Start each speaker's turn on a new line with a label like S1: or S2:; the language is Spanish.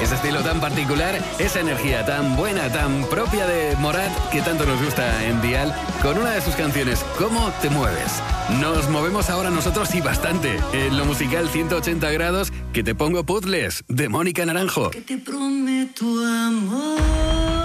S1: Ese estilo tan particular, esa energía tan buena, tan propia de Morat, que tanto nos gusta en Dial, con una de sus canciones, ¿Cómo te mueves? Nos movemos ahora nosotros y bastante. En lo musical 180 grados, que te pongo puzzles, de Mónica Naranjo.
S2: Que te prometo amor.